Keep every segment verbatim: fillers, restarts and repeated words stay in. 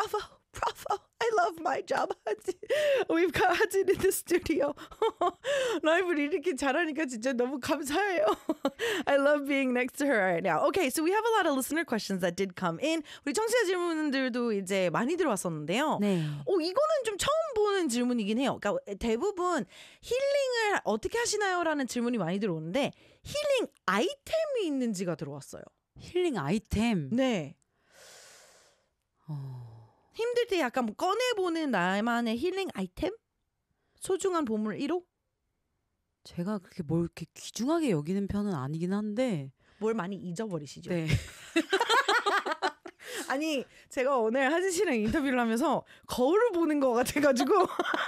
bravo, bravo. I love my job. We've got Hudson in the studio. 라이브를 이렇게 잘하니까 진짜 너무 감사해요. I love being next to her right now. Okay, so we have a lot of listener questions that did come in. 우리 청취자 질문들도 이제 많이 들어왔었는데요. 네. 어, 이거는 좀 처음 보는 질문이긴 해요. 그러니까 대부분 힐링을 어떻게 하시나요? 라는 질문이 많이 들어오는데 힐링 아이템이 있는지가 들어왔어요. 힐링 아이템. 네. 어... 힘들 때 약간 뭐 꺼내보는 나만의 힐링 아이템? 소중한 보물 일 호? 제가 그렇게 뭘 이렇게 귀중하게 여기는 편은 아니긴 한데 뭘 많이 잊어버리시죠? 네. 아니 제가 오늘 하진 씨랑 인터뷰를 하면서 거울을 보는 것 같아가지고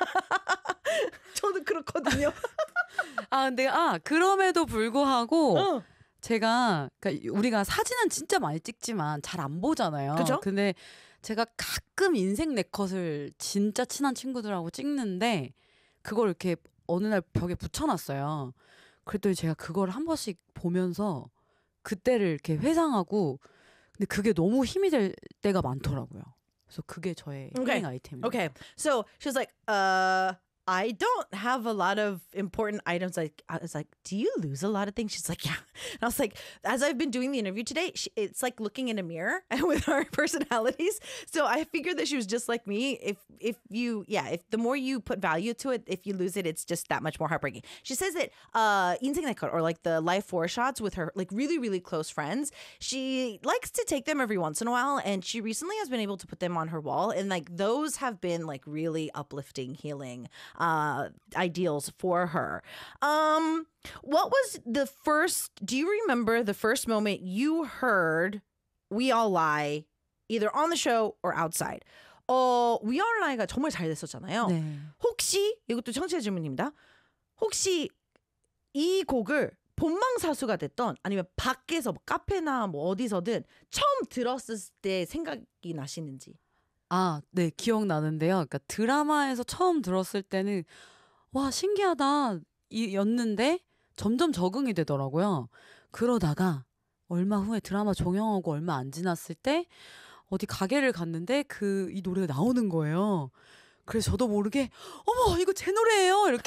저도 그렇거든요. 아 근데 아 그럼에도 불구하고 어. 제가 그러니까 우리가 사진은 진짜 많이 찍지만 잘 안 보잖아요. 그죠? 근데 제가 가끔 인생 네컷을 진짜 친한 친구들하고 찍는데 그걸 이렇게 어느 날 벽에 붙여놨어요. 그랬더니 제가 그걸 한 번씩 보면서 그때를 이렇게 회상하고 근데 그게 너무 힘이 될 때가 많더라고요. 그래서 그게 저의 Okay. 힐링 아이템이에요. Okay, so she's like, uh, I don't have a lot of important items. Like I was like, do you lose a lot of things? She's like, yeah. And I was like, as I've been doing the interview today, she, it's like looking in a mirror with our personalities. So I figured that she was just like me. If if you, yeah, if the more you put value to it, if you lose it, it's just that much more heartbreaking. She says that uh, 인생 네컷 or like the life four shots with her like really really close friends. She likes to take them every once in a while, and she recently has been able to put them on her wall, and like those have been like really uplifting, healing. Uh, ideals for her. Um, what was the first, do you remember the first moment you heard We All Lie either on the show or outside? 어, We All Lie가 정말 잘 됐었잖아요. 네. 혹시, 이것도 청취자 질문입니다. 혹시 이 곡을 본방사수가 됐던 아니면 밖에서 뭐 카페나 뭐 어디서든 처음 들었을 때 생각이 나시는지. 아, 네, 기억나는데요. 그러니까 드라마에서 처음 들었을 때는 와, 신기하다 이, 였는데 점점 적응이 되더라고요. 그러다가 얼마 후에 드라마 종영하고 얼마 안 지났을 때 어디 가게를 갔는데 그 이 노래가 나오는 거예요. 그래서 저도 모르게 어머, 이거 제 노래예요. 이렇게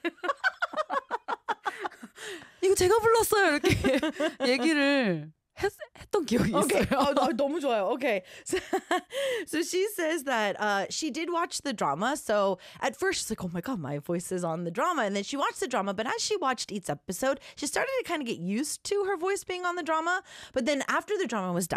이거 제가 불렀어요. 이렇게 얘기를 했, 했던 기억이 Okay. 있어요. Oh, no, 너무 좋아요. Okay. So, so she says that uh, she did watch the drama. So at first she's like, oh my God, my voice is on the drama. And then she watched the drama. But as she watched each episode, she started to kind of get used to her voice being on the drama. But then after the drama was